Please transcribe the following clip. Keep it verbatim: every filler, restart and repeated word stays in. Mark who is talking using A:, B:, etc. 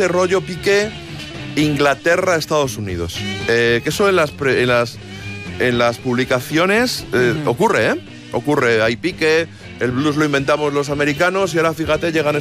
A: este rollo Piqué, Inglaterra, Estados Unidos. Eh, que eso en las, pre, en las, en las publicaciones eh, uh-huh. ocurre, ¿eh? Ocurre, hay Piqué, el blues lo inventamos los americanos y ahora fíjate, llegan